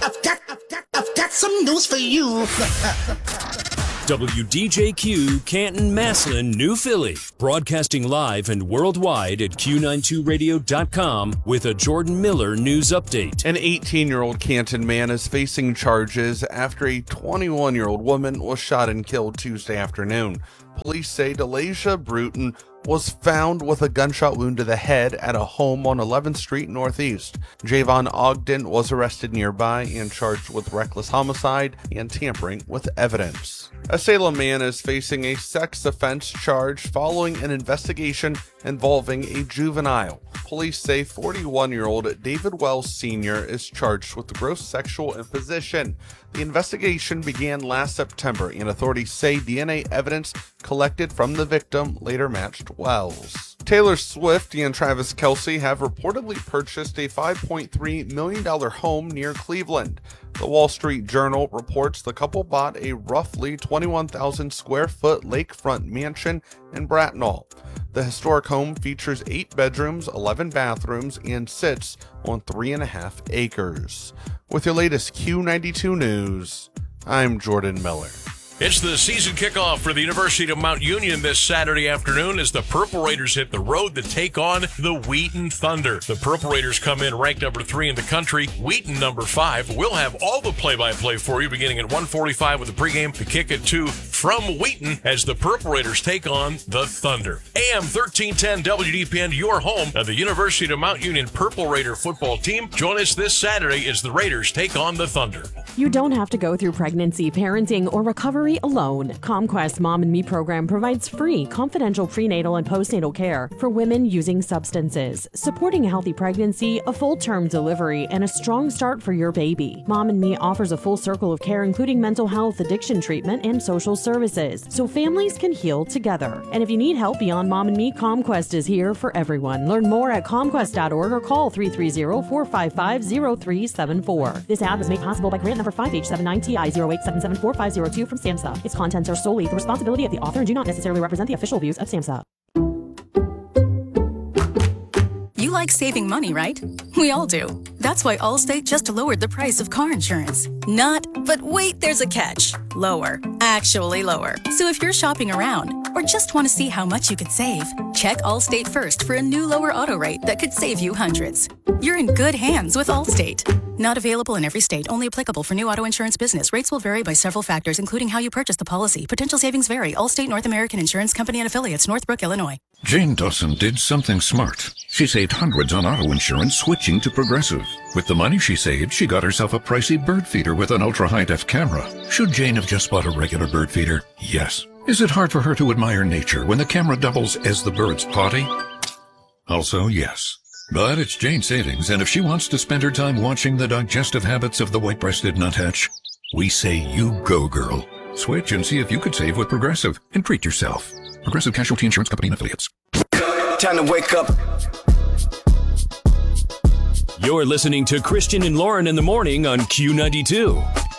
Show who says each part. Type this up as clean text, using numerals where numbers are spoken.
Speaker 1: I've got some news for you.
Speaker 2: WDJQ, Canton, Massillon, New Philly. Broadcasting live and worldwide at Q92Radio.com with a Jordan Miller news update.
Speaker 3: An 18-year-old Canton man is facing charges after a 21-year-old woman was shot and killed Tuesday afternoon. Police say Delasia Bruton was found with a gunshot wound to the head at a home on 11th Street Northeast. Javon Ogden was arrested nearby and charged with reckless homicide and tampering with evidence. A Salem man is facing a sex offense charge following an investigation involving a juvenile. Police say 41-year-old David Wells Sr. is charged with gross sexual imposition. The investigation began last September, and authorities say DNA evidence collected from the victim later matched Wells. Taylor Swift and Travis Kelce have reportedly purchased a $5.3 million home near Cleveland. The Wall Street Journal reports the couple bought a roughly 21,000 square foot lakefront mansion in Bracknell. The historic home features 8 bedrooms, 11 bathrooms, and sits on 3.5 acres. With your latest Q92 news, I'm Jordan Miller.
Speaker 4: It's the season kickoff for the University of Mount Union this Saturday afternoon as the Purple Raiders hit the road to take on the Wheaton Thunder. The Purple Raiders come in ranked number 3 in the country, Wheaton number 5. We'll have all the play-by-play for you beginning at 1:45 with the pregame to kick it to from Wheaton as the Purple Raiders take on the Thunder. AM 1310 WDPN, your home of the University of Mount Union Purple Raider football team. Join us this Saturday as the Raiders take on the Thunder.
Speaker 5: You don't have to go through pregnancy, parenting, or recovery alone. ComQuest Mom and Me program provides free, confidential prenatal and postnatal care for women using substances, supporting a healthy pregnancy, a full-term delivery, and a strong start for your baby. Mom and Me offers a full circle of care, including mental health, addiction treatment, and social services, so families can heal together. And if you need help beyond Mom and Me, ComQuest is here for everyone. Learn more at comquest.org or call 330-455-0374. This ad was made possible by grant number 5H79TI08774502 from SAMHSA. Its contents are solely the responsibility of the author and do not necessarily represent the official views of SAMHSA.
Speaker 6: You like saving money, right? We all do. That's why Allstate just lowered the price of car insurance. Not, but wait, there's a catch. Lower. Actually lower. So if you're shopping around or just want to see how much you could save, check Allstate first for a new lower auto rate that could save you hundreds. You're in good hands with Allstate. Not available in every state, only applicable for new auto insurance business. Rates will vary by several factors, including how you purchase the policy. Potential savings vary. Allstate North American Insurance Company and Affiliates, Northbrook, Illinois.
Speaker 7: Jane Dawson did something smart. She saved hundreds on auto insurance switching to Progressive. With the money she saved, she got herself a pricey bird feeder with an ultra-high-def camera. Should Jane have just bought a regular bird feeder? Yes. Is it hard for her to admire nature when the camera doubles as the bird's potty? Also, yes. But it's Jane's savings, and if she wants to spend her time watching the digestive habits of the white-breasted nuthatch, we say you go, girl. Switch and see if you could save with Progressive and treat yourself. Progressive Casualty Insurance Company and Affiliates.
Speaker 8: Time to wake up.
Speaker 2: You're listening to Christian and Lauren in the morning on Q92.